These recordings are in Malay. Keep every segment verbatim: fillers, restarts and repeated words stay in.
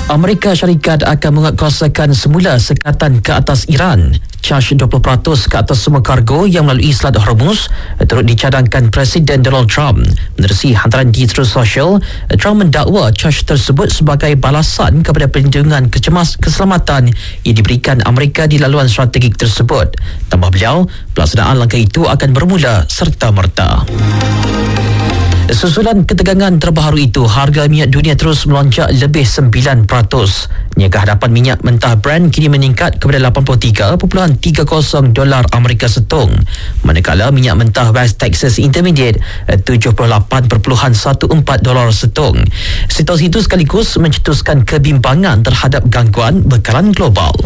Amerika Syarikat akan menguatkuasakan semula sekatan ke atas Iran. Caj dua puluh peratus ke atas semua kargo yang melalui Selat Hormuz turut dicadangkan Presiden Donald Trump. Menerusi hantaran di Truth Social, Trump mendakwa caj tersebut sebagai balasan kepada perlindungan kecemas keselamatan yang diberikan Amerika di laluan strategik tersebut. Tambah beliau, pelaksanaan langkah itu akan bermula serta-merta. Susulan ketegangan terbaru itu, harga minyak dunia terus melonjak lebih sembilan peratus. Niaga hadapan minyak mentah Brent kini meningkat kepada lapan puluh tiga perpuluhan tiga kosong dolar Amerika setung. Manakala minyak mentah West Texas Intermediate tujuh puluh lapan perpuluhan empat belas dolar setung. Situasi itu sekaligus mencetuskan kebimbangan terhadap gangguan bekalan global.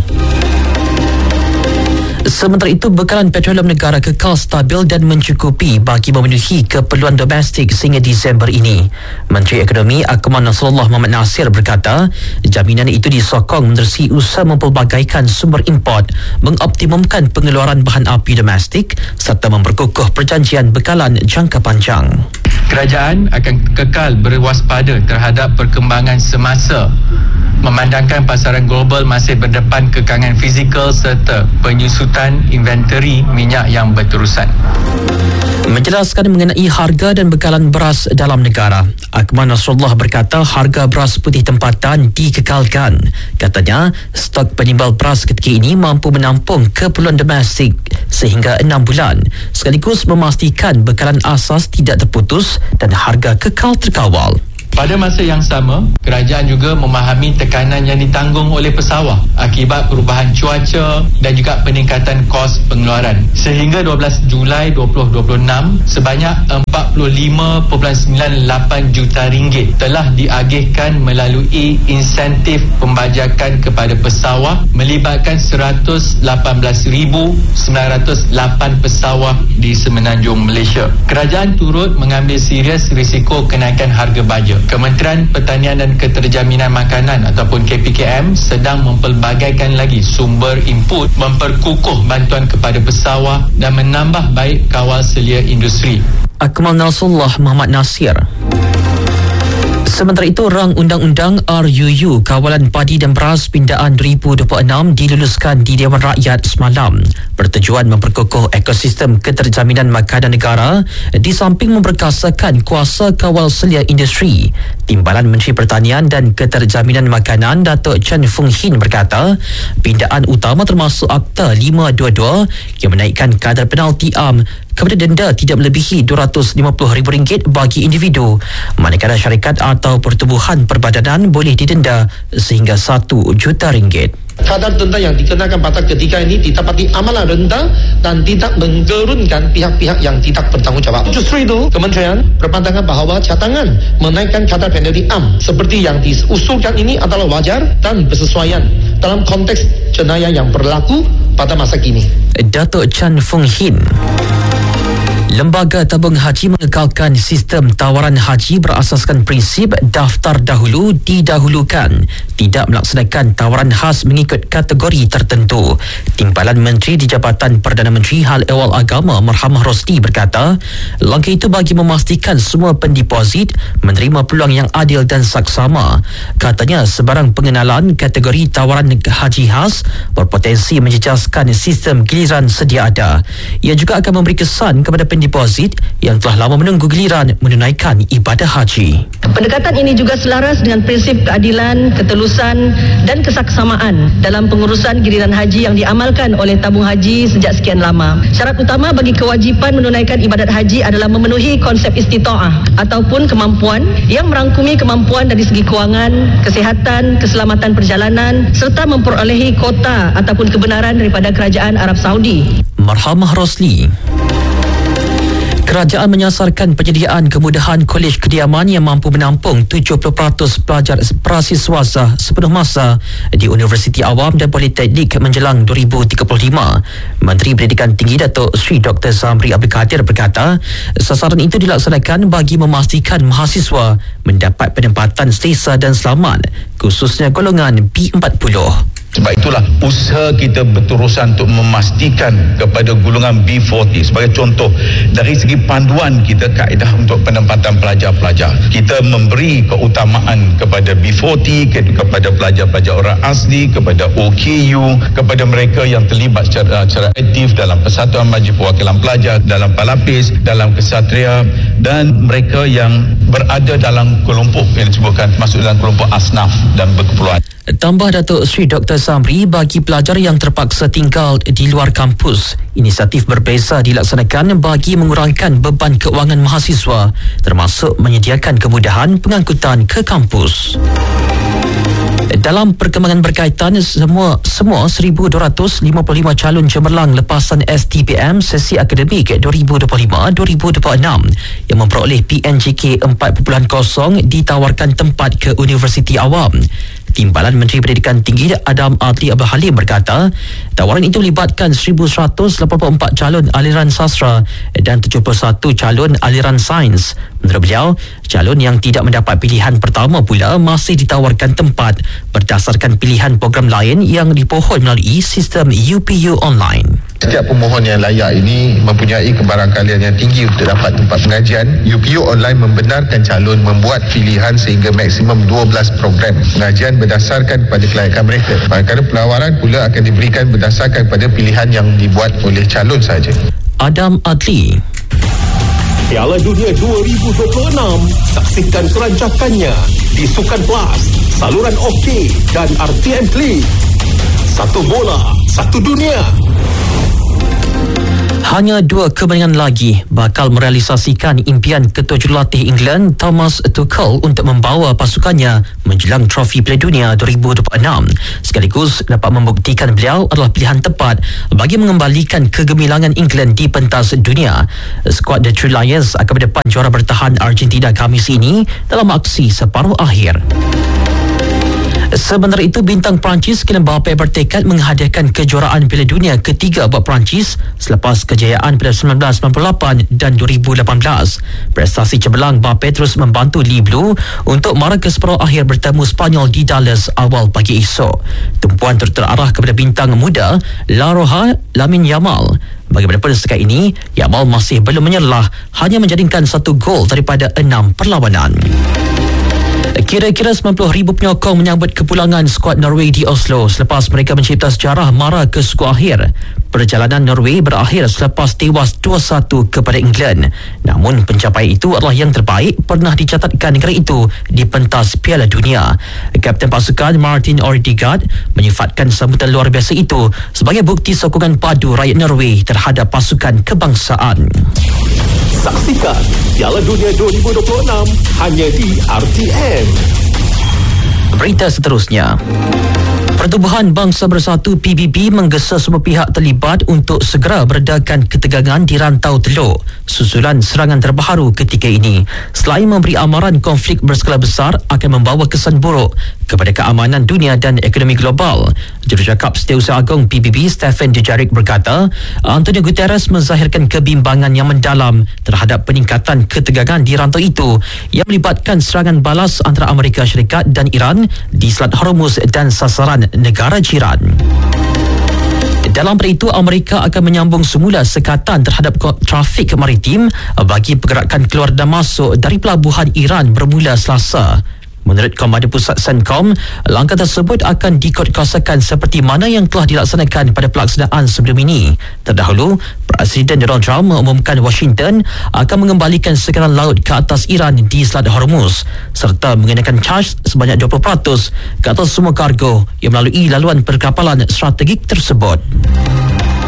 Sementara itu, bekalan petroleum negara kekal stabil dan mencukupi bagi memenuhi keperluan domestik sehingga Disember ini. Menteri Ekonomi Akmal Nasrullah Mohamad Nasir berkata, jaminan itu disokong menerusi usaha mempelbagaikan sumber import, mengoptimumkan pengeluaran bahan api domestik serta memperkukuh perjanjian bekalan jangka panjang. Kerajaan akan kekal berwaspada terhadap perkembangan semasa, memandangkan pasaran global masih berdepan kekangan fizikal serta penyusutan inventory minyak yang berterusan. Menjelaskan mengenai harga dan bekalan beras dalam negara, Akmal Nasrullah berkata harga beras putih tempatan dikekalkan. Katanya, stok penimbal beras ketika ini mampu menampung keperluan domestik sehingga enam bulan, sekaligus memastikan bekalan asas tidak terputus dan harga kekal terkawal. Pada masa yang sama, kerajaan juga memahami tekanan yang ditanggung oleh pesawah akibat perubahan cuaca dan juga peningkatan kos pengeluaran. Sehingga dua belas Julai dua ribu dua puluh enam, sebanyak empat puluh lima perpuluhan sembilan lapan juta ringgit telah diagihkan melalui insentif pembajakan kepada pesawah melibatkan seratus lapan belas ribu sembilan ratus lapan pesawah di Semenanjung Malaysia. Kerajaan turut mengambil serius risiko kenaikan harga baja. Kementerian Pertanian dan Keterjaminan Makanan ataupun K P K M sedang mempelbagaikan lagi sumber input, memperkukuh bantuan kepada pesawah dan menambah baik kawal selia industri. Akmal Nasrullah Mohamad Nasir. Sementara itu, rang undang-undang R U U Kawalan Padi dan Beras Pindaan dua ribu dua puluh enam diluluskan di Dewan Rakyat semalam, bertujuan memperkukuh ekosistem keterjaminan makanan negara di samping memperkasakan kuasa kawal selia industri. Timbalan Menteri Pertanian dan Keterjaminan Makanan Datuk Chan Fung Hin berkata, pindaan utama termasuk Akta lima dua dua yang menaikkan kadar penalti am kepada denda tidak melebihi dua ratus lima puluh ribu ringgit bagi individu, manakala syarikat atau pertubuhan perbadanan boleh didenda sehingga satu juta ringgit. Kadar denda yang dikenakan pada ketika ini didapati amalan rendah dan tidak menggerunkan pihak-pihak yang tidak bertanggungjawab. Justru itu, Kementerian berpandangan bahawa cadangan menaikkan kadar penalti am seperti yang diusulkan ini adalah wajar dan bersesuaian dalam konteks jenayah yang berlaku pada masa kini. Datuk Chan Fung Hin. Lembaga Tabung Haji mengekalkan sistem tawaran haji berasaskan prinsip daftar dahulu didahulukan, tidak melaksanakan tawaran khas mengikut kategori tertentu. Timbalan Menteri di Jabatan Perdana Menteri Hal Ehwal Agama Marhamah Rosli berkata, langkah itu bagi memastikan semua pendeposit menerima peluang yang adil dan saksama. Katanya, sebarang pengenalan kategori tawaran haji khas berpotensi menjejaskan sistem giliran sedia ada. Ia juga akan memberi kesan kepada pendeposit yang telah lama menunggu giliran menunaikan ibadah haji. Pendekatan ini juga selaras dengan prinsip keadilan, ketelusan dan kesaksamaan dalam pengurusan giliran haji yang diamalkan oleh tabung haji sejak sekian lama. Syarat utama bagi kewajipan menunaikan ibadat haji adalah memenuhi konsep istita'ah ataupun kemampuan yang merangkumi kemampuan dari segi kewangan, kesihatan, keselamatan perjalanan serta memperolehi kota ataupun kebenaran daripada Kerajaan Arab Saudi. Marhamah Rosli. Kerajaan menyasarkan penyediaan kemudahan kolej kediaman yang mampu menampung tujuh puluh peratus pelajar prasiswasa sepenuh masa di Universiti Awam dan Politeknik menjelang dua ribu tiga puluh lima. Menteri Pendidikan Tinggi Datuk Seri Doktor Zamri Abdul Kadir berkata, sasaran itu dilaksanakan bagi memastikan mahasiswa mendapat penempatan selesa dan selamat, khususnya golongan B empat puluh. Sebab itulah usaha kita berterusan untuk memastikan kepada golongan B empat puluh sebagai contoh dari segi panduan kita kaedah untuk penempatan pelajar-pelajar. Kita memberi keutamaan kepada B empat puluh, kepada pelajar-pelajar orang asli, kepada O K U, kepada mereka yang terlibat secara, secara aktif dalam Persatuan Majlis Perwakilan Pelajar, dalam Palapis, dalam Kesatria, dan mereka yang berada dalam kelompok yang disebutkan masuk dalam kelompok asnaf dan berkeperluan. Tambah Datuk Seri Doktor Samri, bagi pelajar yang terpaksa tinggal di luar kampus, inisiatif berbeza dilaksanakan bagi mengurangkan beban keuangan mahasiswa, termasuk menyediakan kemudahan pengangkutan ke kampus. Dalam perkembangan berkaitan, semua semua seribu dua ratus lima puluh lima calon cemerlang lepasan S T P M sesi akademik dua ribu dua puluh lima dua ribu dua puluh enam yang memperoleh P N J K empat titik kosong ditawarkan tempat ke universiti awam. Timbalan Menteri Pendidikan Tinggi Adam Adli Abdul Halim berkata, tawaran itu melibatkan seribu seratus lapan puluh empat calon aliran sastra dan tujuh puluh satu calon aliran sains. Menurut beliau, calon yang tidak mendapat pilihan pertama pula masih ditawarkan tempat berdasarkan pilihan program lain yang dipohon melalui sistem U P U online. Setiap pemohon yang layak ini mempunyai kebarangkalian yang tinggi untuk dapat tempat pengajian. U P U online membenarkan calon membuat pilihan sehingga maksimum dua belas program pengajian berdasarkan kepada kelayakan mereka. Manakala penawaran pula akan diberikan berdasarkan kepada pilihan yang dibuat oleh calon sahaja. Adam Adli. Piala Dunia dua ribu dua puluh enam, saksikan kerancakannya di Sukan Plus, saluran OK dan R T M Klik. Satu bola, satu dunia. Hanya dua kemenangan lagi bakal merealisasikan impian ketua jurulatih England Thomas Tuchel untuk membawa pasukannya menjelang trofi Piala Dunia dua ribu dua puluh enam, sekaligus dapat membuktikan beliau adalah pilihan tepat bagi mengembalikan kegemilangan England di pentas dunia. Skuad The Three Lions akan berdepan juara bertahan Argentina Khamis ini dalam aksi separuh akhir. Sementara itu, bintang Perancis Kylian Mbappe bertekad menghadiahkan kejuaraan Piala Dunia ketiga buat Perancis selepas kejayaan pada seribu sembilan ratus sembilan puluh lapan dan dua ribu lapan belas. Prestasi cemerlang Mbappe terus membantu Le Bleu untuk mara ke separuh akhir bertemu Spanyol di Dallas awal pagi esok. Tumpuan terarah kepada bintang muda La Roja Lamine Yamal. Bagaimanapun setakat ini, Yamal masih belum menyerlah, hanya menjadikan satu gol daripada enam perlawanan. Kira-kira sembilan puluh ribu penyokong menyambut kepulangan skuad Norway di Oslo selepas mereka mencipta sejarah mara ke skor akhir. Perjalanan Norway berakhir selepas tewas dua satu kepada England. Namun pencapaian itu adalah yang terbaik pernah dicatatkan negara itu di pentas Piala Dunia. Kapten pasukan Martin Odegaard menyifatkan sambutan luar biasa itu sebagai bukti sokongan padu rakyat Norway terhadap pasukan kebangsaan. Saksikan Piala Dunia dua ribu dua puluh enam hanya di R T M. Berita seterusnya. Pertubuhan Bangsa Bersatu P B B menggesa semua pihak terlibat untuk segera meredakan ketegangan di Rantau Teluk susulan serangan terbaru ketika ini. Selain memberi amaran konflik berskala besar akan membawa kesan buruk kepada keamanan dunia dan ekonomi global, Jurucakap Setiausaha Agong P B B Stephen Dujarric berkata, Antonio Guterres menzahirkan kebimbangan yang mendalam terhadap peningkatan ketegangan di rantau itu yang melibatkan serangan balas antara Amerika Syarikat dan Iran di Selat Hormuz dan sasaran negara jiran. Dalam pada itu, Amerika akan menyambung semula sekatan terhadap trafik maritim bagi pergerakan keluar dan masuk dari pelabuhan Iran bermula Selasa. Menurut Komandan Pusat CENTCOM, langkah tersebut akan dikontkuasakan seperti mana yang telah dilaksanakan pada pelaksanaan sebelum ini. Terdahulu, Presiden Donald Trump mengumumkan Washington akan mengembalikan sekenan laut ke atas Iran di Selat Hormuz serta mengenakan caj sebanyak dua puluh peratus ke atas semua kargo yang melalui laluan perkapalan strategik tersebut.